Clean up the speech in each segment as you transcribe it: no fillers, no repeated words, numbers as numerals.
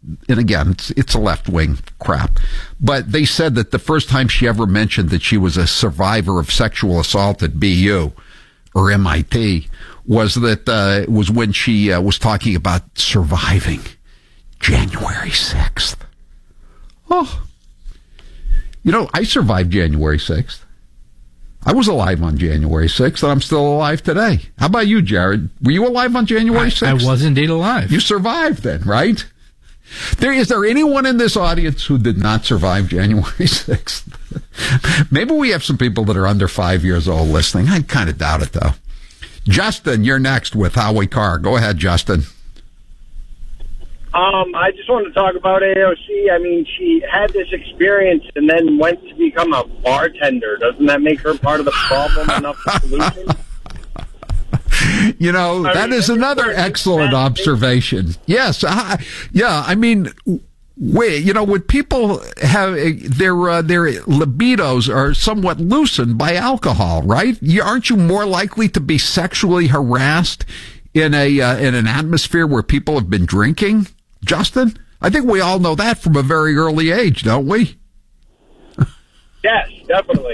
and again, it's a left-wing crap, but they said that the first time she ever mentioned that she was a survivor of sexual assault at BU or MIT was when she was talking about surviving January 6th. Oh, I survived January 6th. I was alive on January 6th, and I'm still alive today. How about you, Jared? Were you alive on January 6th? I was indeed alive. You survived then, right? Is there anyone in this audience who did not survive January 6th? Maybe we have some people that are under 5 years old listening. I kind of doubt it, though. Justin, you're next with Howie Carr. Go ahead, Justin. I just wanted to talk about AOC. I mean, she had this experience and then went to become a bartender. Doesn't that make her part of the problem and not the solution? That is another excellent observation. Yes. I mean, when people have their libidos are somewhat loosened by alcohol, right? Aren't you more likely to be sexually harassed in an atmosphere where people have been drinking? Justin, I think we all know that from a very early age, don't we? Yes, definitely.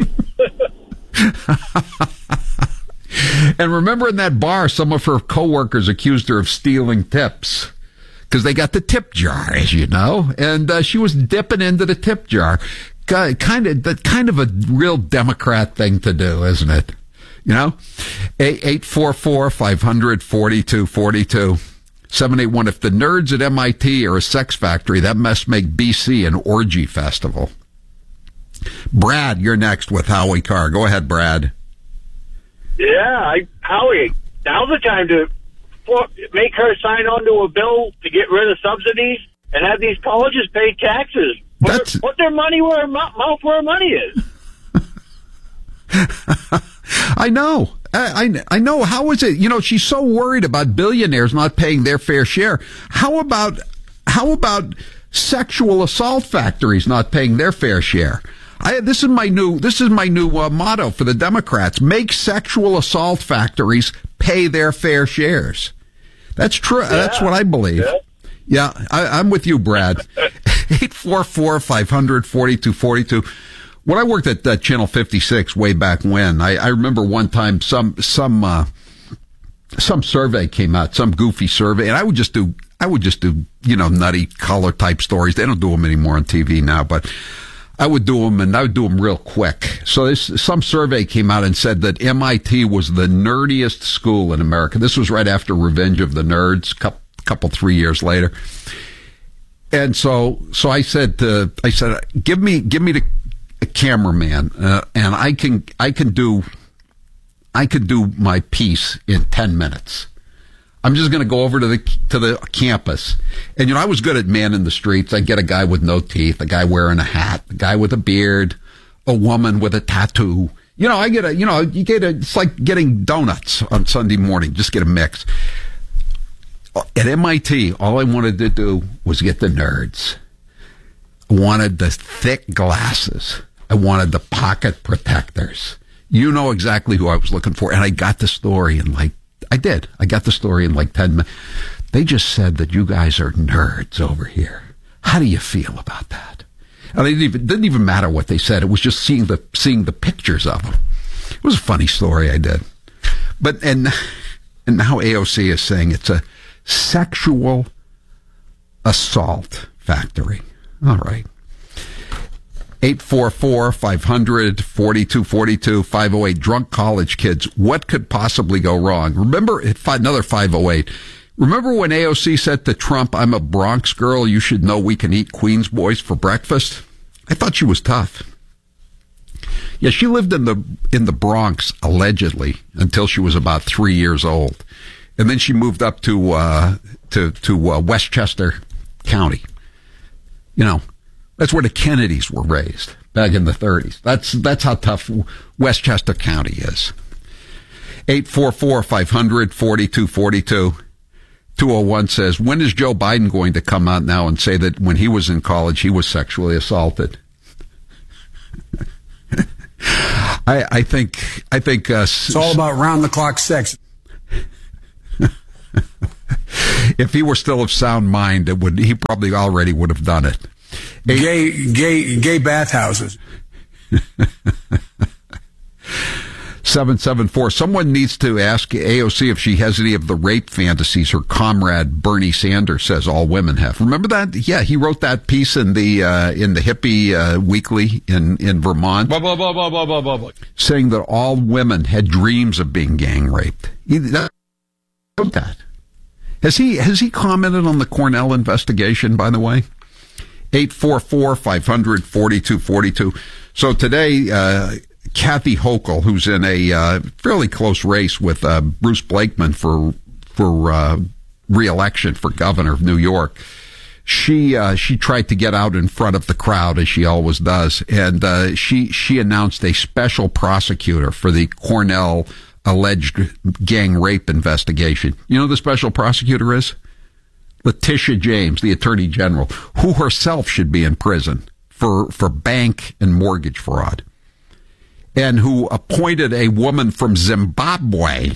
And remember in that bar, some of her coworkers accused her of stealing tips because they got the tip jar, as you know, and she was dipping into the tip jar. Kind of a real Democrat thing to do, isn't it? 844-500-4242. 781, if the nerds at MIT are a sex factory, that must make BC an orgy festival. Brad, you're next with Howie Carr. Go ahead, Brad. Yeah, Howie, now's the time to make her sign on to a bill to get rid of subsidies and have these colleges pay taxes. Put their money where her mouth where her money is. I know. I know. How is it? She's so worried about billionaires not paying their fair share. How about sexual assault factories not paying their fair share? This is my new motto for the Democrats: make sexual assault factories pay their fair shares. That's true. Yeah. That's what I believe. Yeah, I'm with you, Brad. 844-500-4242. When I worked at Channel 56 way back when, I remember one time some survey came out, some goofy survey, and I would just do nutty color type stories. They don't do them anymore on TV now, but I would do them, and I would do them real quick. So some survey came out and said that MIT was the nerdiest school in America. This was right after Revenge of the Nerds, couple 3 years later. And so I said, give me a cameraman, and I can do my piece in 10 minutes. I'm just going to go over to the campus. And, you know, I was good at manning the streets. I get a guy with no teeth, a guy wearing a hat, a guy with a beard, a woman with a tattoo. You know, it's like getting donuts on Sunday morning. Just get a mix. At MIT, all I wanted to do was get the nerds. I wanted the thick glasses. I wanted the pocket protectors. You know exactly who I was looking for. And I got the story in I got the story in 10 minutes. They just said that you guys are nerds over here. How do you feel about that? And it didn't even matter what they said. It was just seeing the pictures of them. It was a funny story I did. But, and now AOC is saying it's a sexual assault factory. All right. 844-500-4242, 508, drunk college kids. What could possibly go wrong? Remember, another 508. Remember when AOC said to Trump, I'm a Bronx girl, you should know we can eat Queens boys for breakfast? I thought she was tough. Yeah, she lived in the Bronx, allegedly, until she was about 3 years old. And then she moved up to Westchester County. You know, that's where the Kennedys were raised back in the 30s. That's how tough Westchester County is. 844-500-4242. 201 says, when is Joe Biden going to come out now and say that when he was in college, he was sexually assaulted? I think it's all about round the clock sex. If he were still of sound mind, he probably already would have done it. Gay bathhouses. 774. Someone needs to ask AOC if she has any of the rape fantasies her comrade Bernie Sanders says all women have. Remember that? Yeah, he wrote that piece in the Hippie Weekly in Vermont, Blah, blah, blah, blah, blah, blah, blah, blah. saying that all women had dreams of being gang raped. He wrote that. Has he commented on the Cornell investigation, by the way? 844-500-4242. So today, Kathy Hochul, who's in a fairly close race with Bruce Blakeman for re-election for governor of New York, she tried to get out in front of the crowd, as she always does, and she announced a special prosecutor for the Cornell alleged gang rape investigation. You know who the special prosecutor is? Letitia James, the Attorney General, who herself should be in prison for bank and mortgage fraud, and who appointed a woman from Zimbabwe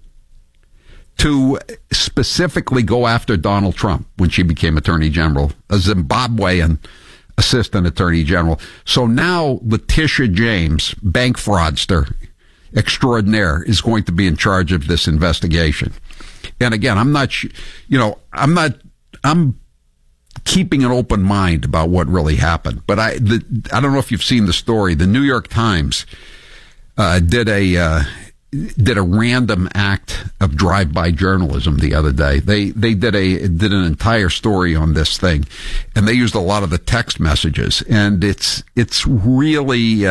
to specifically go after Donald Trump when she became Attorney General, a Zimbabwean Assistant Attorney General. So now Letitia James, bank fraudster extraordinaire, is going to be in charge of this investigation. And again, I'm keeping an open mind about what really happened. But I don't know if you've seen the story. The New York Times did a random act of drive-by journalism the other day. They did an entire story on this thing, and they used a lot of the text messages. And it's really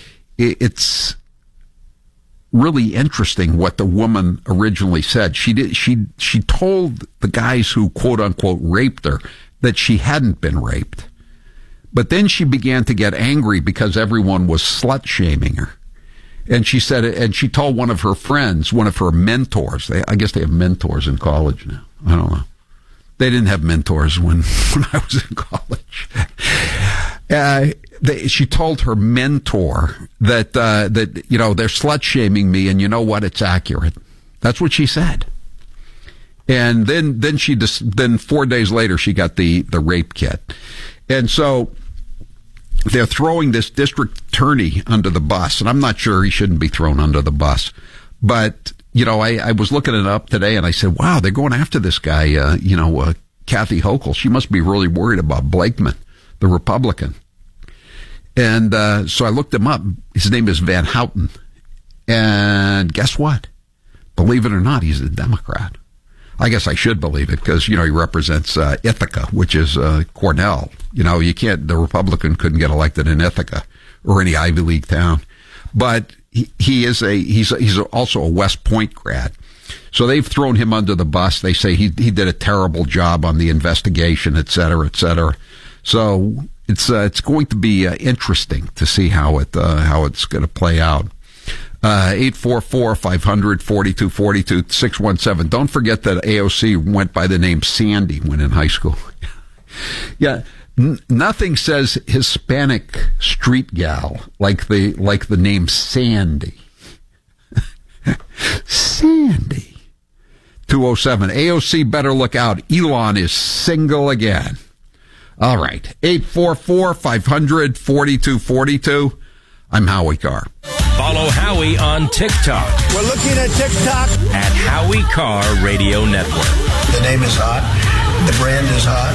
really interesting what the woman originally said. She told the guys who quote unquote raped her that she hadn't been raped. But then she began to get angry because everyone was slut shaming her. And she said, and she told one of her friends, one of her mentors, I guess they have mentors in college now. I don't know. They didn't have mentors when I was in college. She told her mentor that they're slut shaming me, and you know what? It's accurate. That's what she said. And then 4 days later, she got the rape kit. And so they're throwing this district attorney under the bus, and I'm not sure he shouldn't be thrown under the bus. But, I was looking it up today, and I said, wow, they're going after this guy, Kathy Hochul. She must be really worried about Blakeman, the Republican. And so I looked him up. His name is Van Houten. And guess what? Believe it or not, he's a Democrat. I guess I should believe it because, he represents Ithaca, which is Cornell. The Republican couldn't get elected in Ithaca or any Ivy League town. But he's also a West Point grad. So they've thrown him under the bus. They say he did a terrible job on the investigation, et cetera, et cetera. So it's going to be interesting to see how it's going to play out. 844-500-4242, 617. Don't forget that AOC went by the name Sandy when in high school. Yeah, nothing says Hispanic street gal like the name Sandy. Sandy. 207. AOC better look out. Elon is single again. All right. 844-500-4242. I'm Howie Carr. Follow Howie on TikTok. We're looking at TikTok. At Howie Carr Radio Network. The name is hot. The brand is hot.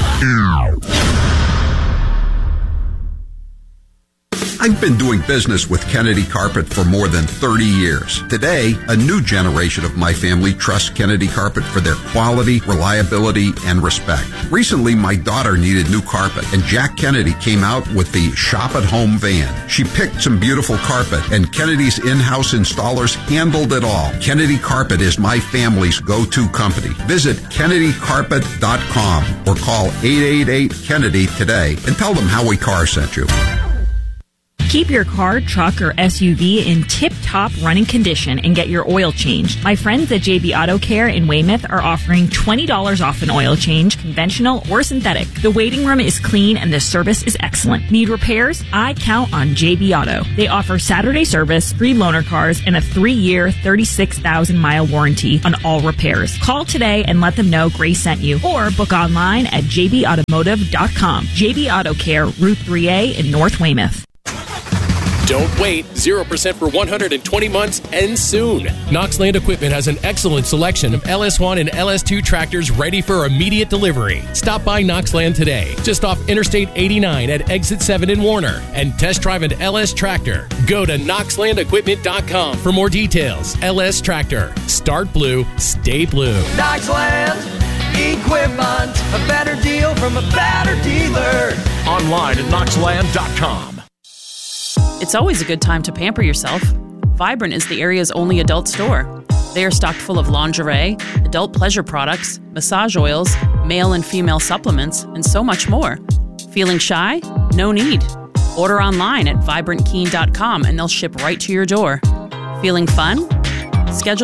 I've been doing business with Kennedy Carpet for more than 30 years. Today, a new generation of my family trusts Kennedy Carpet for their quality, reliability, and respect. Recently, my daughter needed new carpet, and Jack Kennedy came out with the Shop at Home van. She picked some beautiful carpet, and Kennedy's in-house installers handled it all. Kennedy Carpet is my family's go-to company. Visit KennedyCarpet.com or call 888-KENNEDY today and tell them Howie Carr sent you. Keep your car, truck, or SUV in tip-top running condition and get your oil changed. My friends at JB Auto Care in Weymouth are offering $20 off an oil change, conventional or synthetic. The waiting room is clean and the service is excellent. Need repairs? I count on JB Auto. They offer Saturday service, free loaner cars, and a 3-year, 36,000-mile warranty on all repairs. Call today and let them know Grace sent you, or book online at jbautomotive.com. JB Auto Care, Route 3A in North Weymouth. Don't wait. 0% for 120 months ends soon. Knox Land Equipment has an excellent selection of LS1 and LS2 tractors ready for immediate delivery. Stop by Knox Land today, just off Interstate 89 at Exit 7 in Warner, and test drive an LS tractor. Go to knoxlandequipment.com for more details. LS Tractor. Start blue, stay blue. Knox Land Equipment. A better deal from a better dealer. Online at knoxland.com. It's always a good time to pamper yourself. Vibrant is the area's only adult store. They are stocked full of lingerie, adult pleasure products, massage oils, male and female supplements, and so much more. Feeling shy? No need. Order online at vibrantkeen.com and they'll ship right to your door. Feeling fun? Schedule